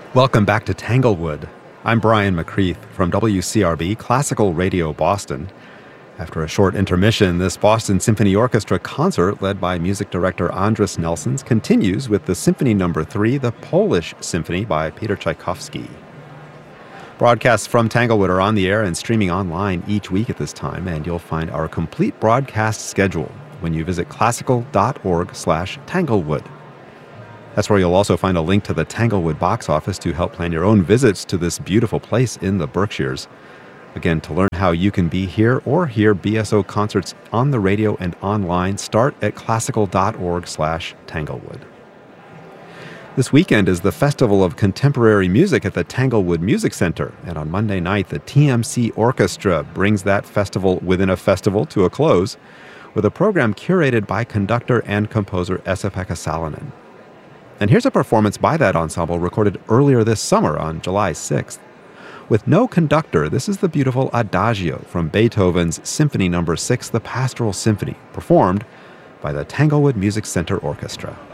Welcome back to Tanglewood. I'm Brian McCreath from WCRB Classical Radio Boston. After a short intermission, this Boston Symphony Orchestra concert led by music director Andris Nelsons continues with the Symphony No. 3, the Polish Symphony by Peter Tchaikovsky. Broadcasts from Tanglewood are on the air and streaming online each week at this time, and you'll find our complete broadcast schedule when you visit classical.org/Tanglewood. That's where you'll also find a link to the Tanglewood box office to help plan your own visits to this beautiful place in the Berkshires. Again, to learn how you can be here or hear BSO concerts on the radio and online, start at classical.org/Tanglewood. This weekend is the Festival of Contemporary Music at the Tanglewood Music Center, and on Monday night, the TMC Orchestra brings that festival within a festival to a close with a program curated by conductor and composer Esa-Pekka Salonen. And here's a performance by that ensemble recorded earlier this summer on July 6th. With no conductor, this is the beautiful Adagio from Beethoven's Symphony No. 6, the Pastoral Symphony, performed by the Tanglewood Music Center Orchestra.